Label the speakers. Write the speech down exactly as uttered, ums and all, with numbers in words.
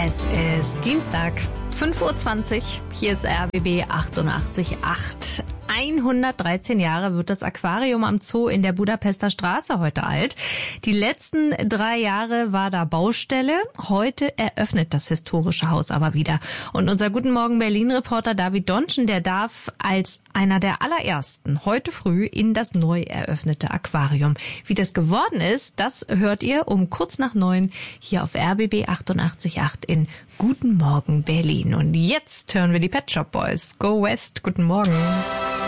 Speaker 1: Es ist Dienstag, fünf Uhr zwanzig. Hier ist R B B achtundachtzig Komma acht. hundertdreizehn Jahre wird das Aquarium am Zoo in der Budapester Straße heute alt. Die letzten drei Jahre war da Baustelle. Heute eröffnet das historische Haus aber wieder. Und unser Guten Morgen Berlin-Reporter David Donschen, der darf als einer der allerersten heute früh in das neu eröffnete Aquarium. Wie das geworden ist, das hört ihr um kurz nach neun hier auf R B B achtundachtzig Komma acht in Guten Morgen Berlin. Und jetzt hören wir die Pet Shop Boys. Go West, guten Morgen.